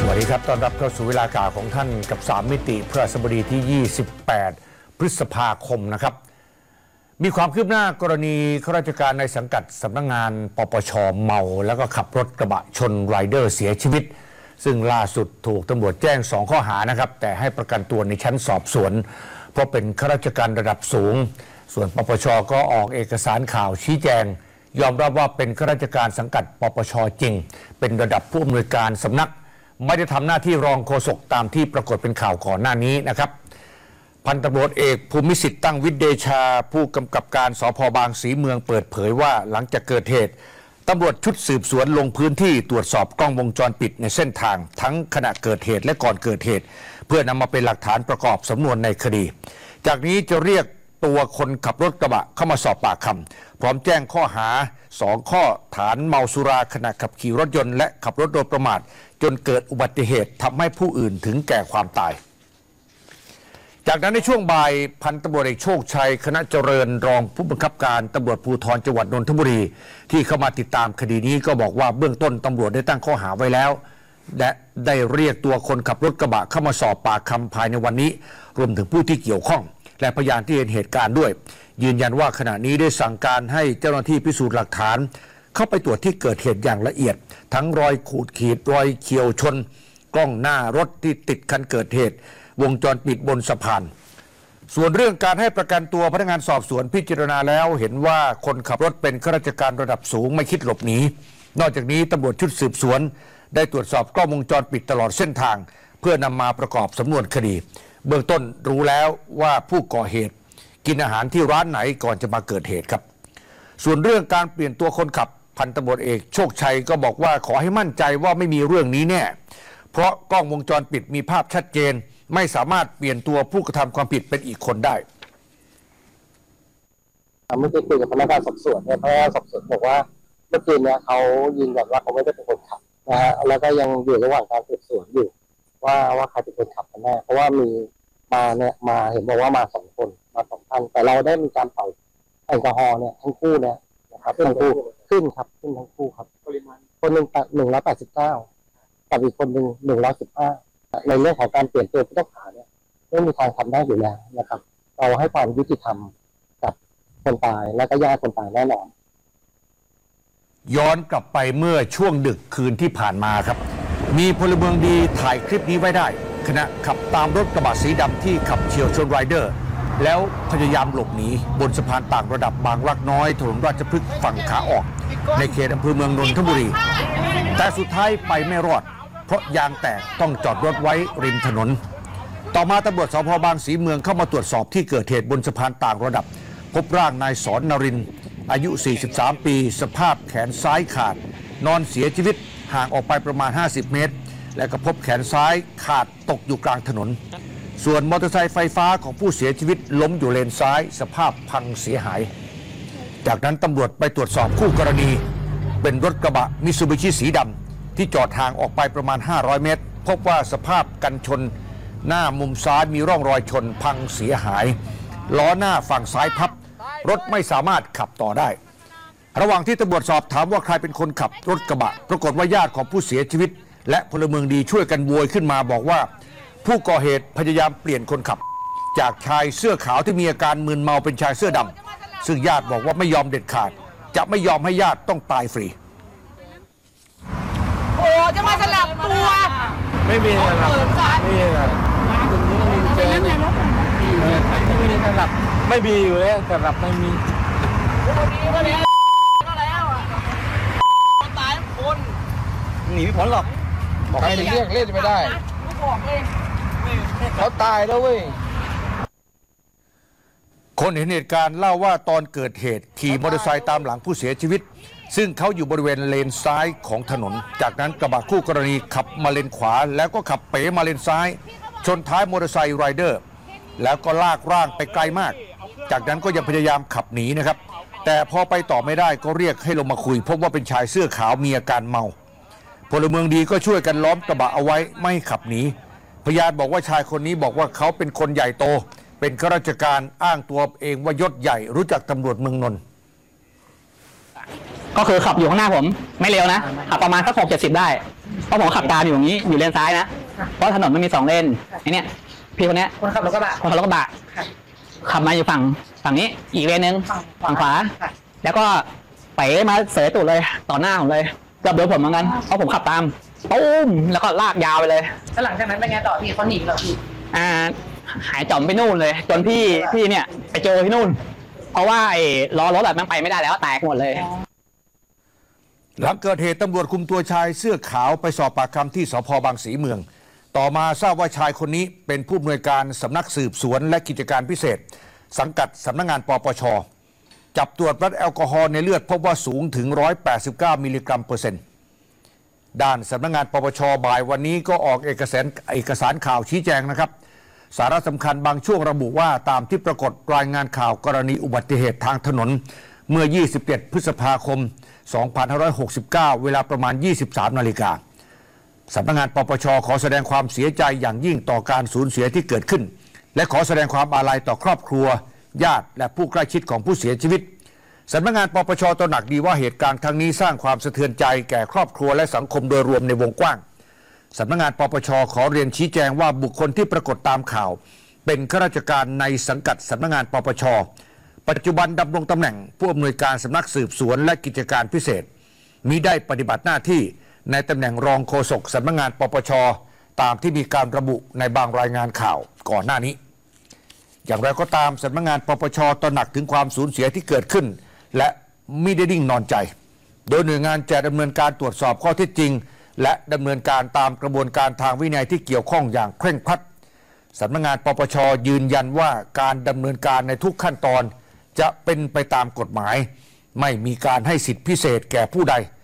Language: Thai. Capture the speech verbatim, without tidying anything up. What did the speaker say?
วัสดีครับต้อนรับเข้าสู่เวลาข่าวของท่านกับสามมิติพฤหัสบดีที่ยี่สิบแปดพฤษภาคมนะครับมีความคืบหน้ากรณีข้าราชการในสังกัดสำนักงานปปช.เมาแล้วก็ขับรถกระบะชนไรเดอร์เสียชีวิตซึ่งล่าสุดถูกตำรวจแจ้งสองข้อหานะครับแต่ให้ประกันตัวในชั้นสอบสวนเพราะเป็นข้าราชการระดับสูงส่วนปปช.ก็ออกเอกสารข่าวชี้แจงยอมรับว่าเป็นข้าราชการสังกัดปปช.จริงเป็นระดับผู้อำนวยการสำนักไม่ได้ทำหน้าที่รองโฆษกตามที่ปรากฏเป็นข่าวก่อนหน้านี้นะครับพันตำรวจเอกภูมิสิทธิ์ตั้งวิทย์เดชาผู้กำกับการสภ.บางสีเมืองเปิดเผยว่าหลังจากเกิดเหตุตำรวจชุดสืบสวนลงพื้นที่ตรวจสอบกล้องวงจรปิดในเส้นทางทั้งขณะเกิดเหตุและก่อนเกิดเหตุเพื่อนำมาเป็นหลักฐานประกอบสำนวนในคดีจากนี้จะเรียกตัวคนขับรถกระบะเข้ามาสอบปากคำพร้อมแจ้งข้อหาสองข้อฐานเมาสุราขณะขับขี่รถยนต์และขับรถโดยประมาทจนเกิดอุบัติเหตุทำให้ผู้อื่นถึงแก่ความตายจากนั้นในช่วงบ่ายพันตำรวจเอกโชคชัยคณะเจริญรองผู้บังคับการตำรวจภูธรจังหวัดนนทบุรีที่เข้ามาติดตามคดีนี้ก็บอกว่าเบื้องต้นตำรวจได้ตั้งข้อหาไว้แล้วและได้เรียกตัวคนขับรถกระบะเข้ามาสอบปากคำภายในวันนี้รวมถึงผู้ที่เกี่ยวข้องและพยานที่เห็นเหตุการณ์ด้วยยืนยันว่าขณะนี้ได้สั่งการให้เจ้าหน้าที่พิสูจน์หลักฐานเข้าไปตรวจที่เกิดเหตุอย่างละเอียดทั้งรอยขูดขีดรอยเฉี่ยวชนกล้องหน้ารถที่ติดคันเกิดเหตุวงจรปิดบนสะพานส่วนเรื่องการให้ประกันตัวพนักงานสอบสวนพิจารณาแล้วเห็นว่าคนขับรถเป็นข้าราชการระดับสูงไม่คิดหลบหนีนอกจากนี้ตำรวจชุดสืบสวนได้ตรวจสอบกล้องวงจรปิดตลอดเส้นทางเพื่อนำมาประกอบสำนวนคดีเบื้องต้นรู้แล้วว่าผู้ก่อเหตุกินอาหารที่ร้านไหนก่อนจะมาเกิดเหตุครับส่วนเรื่องการเปลี่ยนตัวคนขับพันตำรวจเอกโชคชัยก็บอกว่าขอให้มั่นใจว่าไม่มีเรื่องนี้แน่เพราะกล้องวงจรปิดมีภาพชัดเจนไม่สามารถเปลี่ยนตัวผู้กระทำความผิดเป็นอีกคนได้เมื่อกี้คุยกับพนักงานสอบสวนเนี่ยพนักงานสอบสวนบอกว่าเมื่อคืนเนี่ยเขายืนยันว่าเขาไม่ได้เป็นคนขับนะฮะแล้วก็ยังอยู่ระหว่างการสืบสวนอยู่ว่าว่าใครเป็นคนขับกันแน่เพราะว่ามีมาเนี่ยมาเห็นบอกว่ามาสองคนมาสองท่านแต่เราได้มีการเป่าแอลกอฮอล์เนี่ยทั้งคู่เนี่ยนะครับทั้งคู่ขึ้นครับขึ้นทั้งคู่ครับปริมาณคนหนึ่งหนึ่งร้อยแปดสิบเก้ากับอีกคนหนึ่งหนึ่งร้อยสิบห้าในเรื่องของการเปลี่ยนตัวผู้ต้องหาเนี่ยไม่มีทางทำได้อยู่แล้วนะครับเราให้ความยุติธรรมกับคนตายและก็ญาติคนตายแน่นอนย้อนกลับไปเมื่อช่วงดึกคืนที่ผ่านมาครับมีพลเมืองดีถ่ายคลิปนี้ไว้ได้ขณะขับตามรถกระบะสีดำที่ขับเฉี่ยวชนไรเดอร์แล้วพยายามหลบหนีบนสะพานต่างระดับบางรักน้อยถนนราชพฤกษ์ฝั่งขาออกในเขตอำเภอเมืองนนทบุรีแต่สุดท้ายไปไม่รอดเพราะยางแตกต้องจอดรถไว้ริมถนนต่อมาตำรวจสภ.บางสีเมืองเข้ามาตรวจสอบที่เกิดเหตุบนสะพานต่างระดับพบร่างนายสอนนรินทร์อายุ สี่สิบสาม ปีสภาพแขนซ้ายขาดนอนเสียชีวิตห่างออกไปประมาณห้าสิบเมตรและก็พบแขนซ้ายขาดตกอยู่กลางถนนส่วนมอเตอร์ไซค์ไฟฟ้าของผู้เสียชีวิตล้มอยู่เลนซ้ายสภาพพังเสียหายจากนั้นตำรวจไปตรวจสอบคู่กรณีเป็นรถกระบะมิตซูบิชิสีดำที่จอดห่างออกไปประมาณห้าร้อยเมตรพบว่าสภาพกันชนหน้ามุมซ้ายมีร่องรอยชนพังเสียหายล้อหน้าฝั่งซ้ายพับรถไม่สามารถขับต่อได้ระหว่างที่ตำรวจสอบถามว่าใครเป็นคนขับรถกระบะปรากฏว่าญาติของผู้เสียชีวิตและพลเมืองดีช่วยกันโวยขึ้นมาบอกว่าผู้ก่อเหตุพยายามเปลี่ยนคนขับจากชายเสื้อขาวที่มีอาการมึนเมาเป็นชายเสื้อดำซึ่งญาติบอกว่าไม่ยอมเด็ดขาดจะไม่ยอมให้ญาติต้องตายฟรีโอ้จะมาสลับตัวไม่มีสลับไม่มีสลับไม่มีสลับไม่มีอยู่แล้วสลับไม่มีก็แล้วอ่ะคนตายคนหนีไม่พ้นหรอกบอกให้เรียกเล่นไม่ได้เขาตายแล้วเว้ยคนเห็นเหตุการณ์เล่าว่าตอนเกิดเหตุขี่มอเตอร์ไซค์ตามหลังผู้เสียชีวิตซึ่งเขาอยู่บริเวณเลนซ้ายของถนนจากนั้นกระบะคู่กรณีขับมาเลนขวาแล้วก็ขับเป๋มาเลนซ้ายชนท้ายมอเตอร์ไซค์ไรเดอร์แล้วก็ลากร่างไปไกลมากจากนั้นก็ยังพยายามขับหนีนะครับแต่พอไปต่อไม่ได้ก็เรียกให้ลงมาคุยพบว่าเป็นชายเสื้อขาวมีอาการเมาพลเมืองดีก็ช่วยกันล้อมกระบะเอาไว้ไม่ให้ขับหนีพยานบอกว่าชายคนนี้บอกว่าเขาเป็นคนใหญ่โตเป็นข้าราชการอ้างตัวเองว่ายศใหญ่รู้จักตำรวจเมืองนนท์ก็คือขับอยู่ข้างหน้าผมไม่เร็วนะขับประมาณสักหกเจ็ดสิบได้เพราะผมขับตามอยู่ตรงนี้อยู่เลนซ้ายนะเพราะถนนมันมีสองเลนไอเนี้ยพี่คนเนี้ยคนขับรถกระบะคนขับรถกระบะขับมาอยู่ฝั่งฝั่งนี้อีกเลนนึงฝั่งขวา แล้วก็ไปมาเสยตูดเลยต่อหน้าผมเลยเกือบโดนผมเหมือนกันเพราะผมขับตามตุ้มแล้วก็ลากยาวไปเลยแล้วหลังจากนั้นเป็นไงต่อพี่เขาหนีเหรอพี่อ่าหายจอมไปนู่นเลย จนพี่พี่เนี่ยไปเจอที่นู่น เพราะว่าไอ้ล้อรถแบบมันไปไม่ได้แล้วแตกหมดเลยหลังเกิดเหตุตำรวจคุมตัวชายเสื้อขาวไปสอบปากคำที่สพบางสีเมือง ต่อมาทราบว่าชายคนนี้เป็นผู้อำนวยการสำนักสืบสวนและกิจการพิเศษ สังกัดสำนักงานปปชจับตรวจวัดแอลกอฮอล์ในเลือดพบว่าสูงถึงหนึ่งร้อยแปดสิบเก้ามิลลิกรัมเปอร์เซ็นต์ด้านสำนักงานปปชบ่ายวันนี้ก็ออกเอกสารเอกสารข่าวชี้แจงนะครับสาระสำคัญบางช่วงระบุว่าตามที่ปรากฏรายงานข่าวกรณีอุบัติเหตุทางถนนเมื่อ ยี่สิบเจ็ด พฤษภาคม สองพันห้าร้อยหกสิบเก้า เวลาประมาณ ยี่สิบสาม นาฬิกาสำนักงานปปชขอแสดงความเสียใจอย่างยิ่งต่อการสูญเสียที่เกิดขึ้นและขอแสดงความอาลัยต่อครอบครัวญาติและผู้ใกล้ชิดของผู้เสียชีวิตสำนักงานปปชตระหนักดีว่าเหตุการณ์ครั้งนี้สร้างความสะเทือนใจแก่ครอบครัวและสังคมโดยรวมในวงกว้างสำนักงานปปชขอเรียนชี้แจงว่าบุคคลที่ปรากฏตามข่าวเป็นข้าราชการในสังกัดสำนักงานปปชปัจจุบันดำรงตำแหน่งผู้อำนวยการสำนักสืบสวนและกิจการพิเศษมิได้ปฏิบัติหน้าที่ในตำแหน่งรองโฆษกสำนักงานปปชตามที่มีการระบุในบางรายงานข่าวก่อนหน้านี้อย่างไรก็ตามสำนักงานปปชตระหนักถึงความสูญเสียที่เกิดขึ้นและไม่ได้นิ่งนอนใจโดยหน่วยงานจะดำเนินการตรวจสอบข้อเท็จจริงและดำเนินการตามกระบวนการทางวินัยที่เกี่ยวข้องอย่างเคร่งครัดสำนักงานปปชยืนยันว่าการดำเนินการในทุกขั้นตอนจะเป็นไปตามกฎหมายไม่มีการให้สิทธิพิเศษแก่ผู้ใด